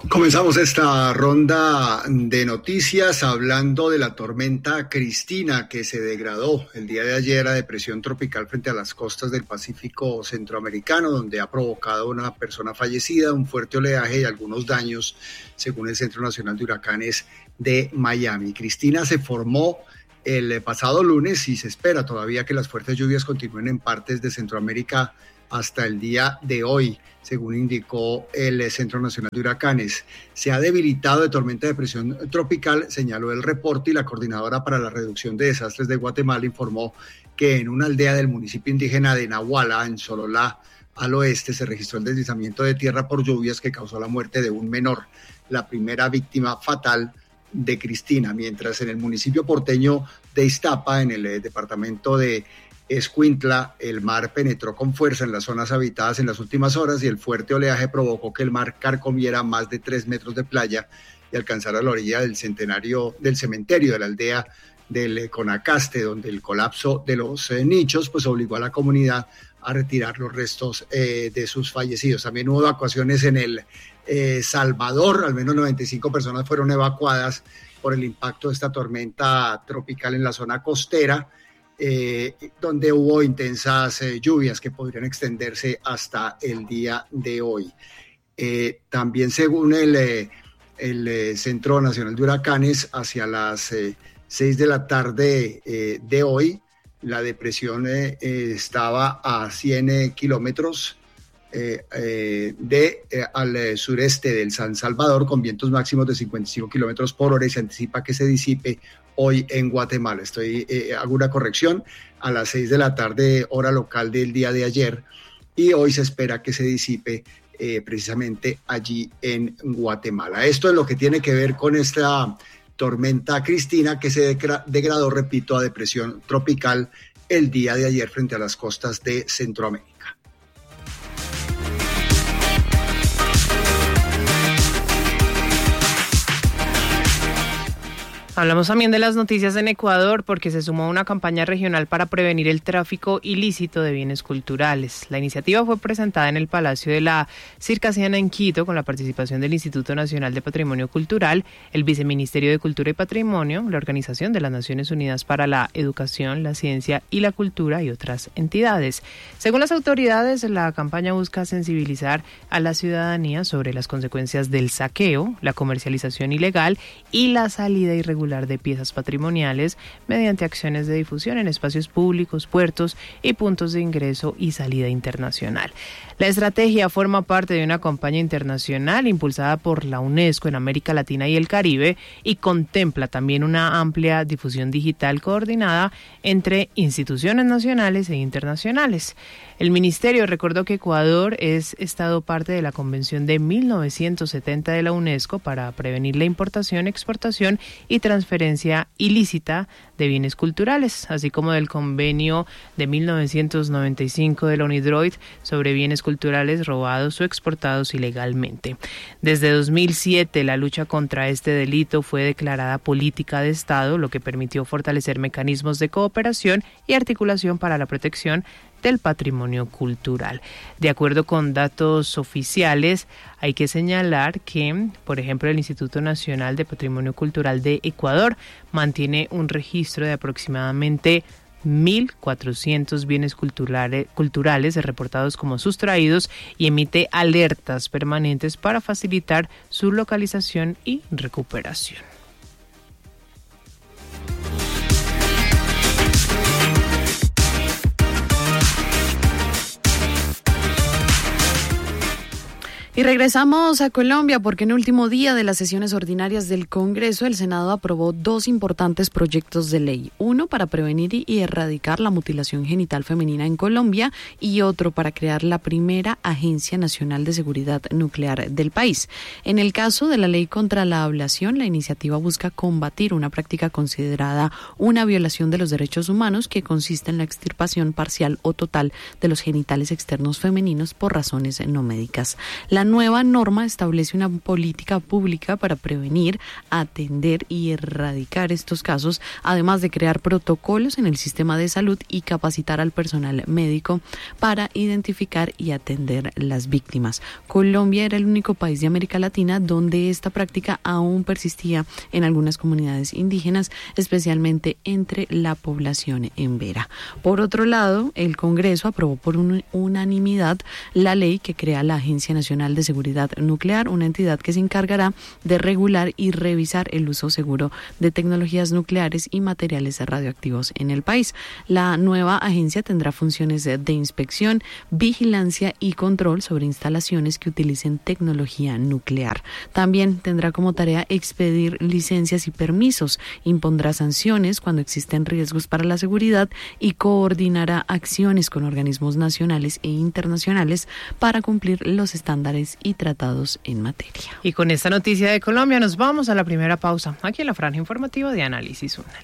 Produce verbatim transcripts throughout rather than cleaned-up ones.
Comenzamos esta ronda de noticias hablando de la tormenta Cristina, que se degradó el día de ayer a depresión tropical frente a las costas del Pacífico centroamericano, donde ha provocado una persona fallecida, un fuerte oleaje y algunos daños, según el Centro Nacional de Huracanes de Miami. Cristina se formó el pasado lunes y se espera todavía que las fuertes lluvias continúen en partes de Centroamérica hasta el día de hoy, según indicó el Centro Nacional de Huracanes. Se ha debilitado de tormenta de depresión tropical, señaló el reporte, y la Coordinadora para la Reducción de Desastres de Guatemala informó que en una aldea del municipio indígena de Nahuala, en Sololá, al oeste, se registró el deslizamiento de tierra por lluvias que causó la muerte de un menor, la primera víctima fatal de Cristina, mientras en el municipio porteño de Iztapa, en el eh, departamento de Escuintla, el mar penetró con fuerza en las zonas habitadas en las últimas horas y el fuerte oleaje provocó que el mar carcomiera más de tres metros de playa y alcanzara la orilla del centenario del cementerio de la aldea del Conacaste, donde el colapso de los eh, nichos pues obligó a la comunidad a retirar los restos eh, de sus fallecidos. También hubo evacuaciones en el eh, Salvador, al menos noventa y cinco personas fueron evacuadas por el impacto de esta tormenta tropical en la zona costera, Eh, donde hubo intensas eh, lluvias que podrían extenderse hasta el día de hoy. Eh, también según el, eh, el eh, Centro Nacional de Huracanes, hacia las eh, seis de la tarde eh, de hoy, la depresión eh, eh, estaba a cien eh, kilómetros eh, eh, de, eh, al eh, sureste del San Salvador, con vientos máximos de cincuenta y cinco kilómetros por hora, y se anticipa que se disipe hoy en Guatemala. Estoy, eh, hago una corrección, a las seis de la tarde, hora local del día de ayer, y hoy se espera que se disipe eh, precisamente allí en Guatemala. Esto es lo que tiene que ver con esta tormenta Cristina, que se degradó, repito, a depresión tropical el día de ayer frente a las costas de Centroamérica. Hablamos también de las noticias en Ecuador porque se sumó una campaña regional para prevenir el tráfico ilícito de bienes culturales. La iniciativa fue presentada en el Palacio de la Circasiana en Quito con la participación del Instituto Nacional de Patrimonio Cultural, el Viceministerio de Cultura y Patrimonio, la Organización de las Naciones Unidas para la Educación, la Ciencia y la Cultura y otras entidades. Según las autoridades, la campaña busca sensibilizar a la ciudadanía sobre las consecuencias del saqueo, la comercialización ilegal y la salida irregular de piezas patrimoniales mediante acciones de difusión en espacios públicos, puertos y puntos de ingreso y salida internacional. La estrategia forma parte de una campaña internacional impulsada por la UNESCO en América Latina y el Caribe y contempla también una amplia difusión digital coordinada entre instituciones nacionales e internacionales. El ministerio recordó que Ecuador es estado parte de la Convención de mil novecientos setenta de la UNESCO para prevenir la importación, exportación y transferencia ilícita de bienes culturales, así como del Convenio de mil novecientos noventa y cinco de la UNIDROIT sobre bienes culturales robados o exportados ilegalmente. Desde dos mil siete, la lucha contra este delito fue declarada política de Estado, lo que permitió fortalecer mecanismos de cooperación y articulación para la protección del patrimonio cultural. De acuerdo con datos oficiales, hay que señalar que, por ejemplo, el Instituto Nacional de Patrimonio Cultural de Ecuador mantiene un registro de aproximadamente mil cuatrocientos bienes culturales, culturales reportados como sustraídos y emite alertas permanentes para facilitar su localización y recuperación. Y regresamos a Colombia porque en el último día de las sesiones ordinarias del Congreso, el Senado aprobó dos importantes proyectos de ley. Uno para prevenir y erradicar la mutilación genital femenina en Colombia y otro para crear la primera Agencia Nacional de Seguridad Nuclear del país. En el caso de la ley contra la ablación, la iniciativa busca combatir una práctica considerada una violación de los derechos humanos que consiste en la extirpación parcial o total de los genitales externos femeninos por razones no médicas. La nueva norma establece una política pública para prevenir, atender y erradicar estos casos, además de crear protocolos en el sistema de salud y capacitar al personal médico para identificar y atender las víctimas. Colombia era el único país de América Latina donde esta práctica aún persistía en algunas comunidades indígenas, especialmente entre la población embera. Por otro lado, el Congreso aprobó por un, unanimidad la ley que crea la Agencia Nacional de Seguridad Nuclear, una entidad que se encargará de regular y revisar el uso seguro de tecnologías nucleares y materiales radioactivos en el país. La nueva agencia tendrá funciones de, de inspección, vigilancia y control sobre instalaciones que utilicen tecnología nuclear. También tendrá como tarea expedir licencias y permisos, impondrá sanciones cuando existen riesgos para la seguridad y coordinará acciones con organismos nacionales e internacionales para cumplir los estándares y tratados en materia. Y con esta noticia de Colombia nos vamos a la primera pausa, aquí en la franja informativa de Análisis UNAL.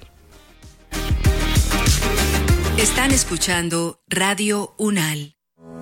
Están escuchando Radio UNAL.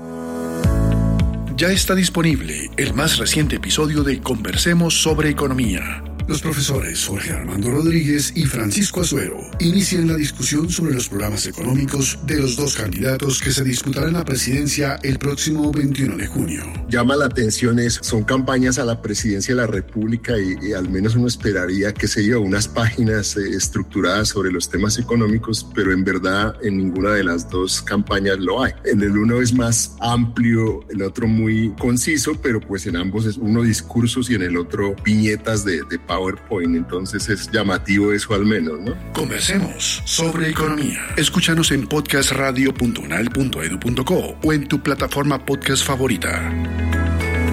Ya está disponible el más reciente episodio de Conversemos sobre Economía. Los profesores Jorge Armando Rodríguez y Francisco Azuero inician la discusión sobre los programas económicos de los dos candidatos que se disputarán la presidencia el próximo veintiuno de junio. Llama la atención es, son campañas a la presidencia de la República y, y al menos uno esperaría que se lleve unas páginas eh, estructuradas sobre los temas económicos, pero en verdad en ninguna de las dos campañas lo hay. En el uno es más amplio, el otro muy conciso, pero pues en ambos es uno discursos y en el otro viñetas de, de PowerPoint, entonces es llamativo eso al menos, ¿no? Conversemos sobre economía. Escúchanos en podcast radio punto unal punto edu punto co o en tu plataforma podcast favorita.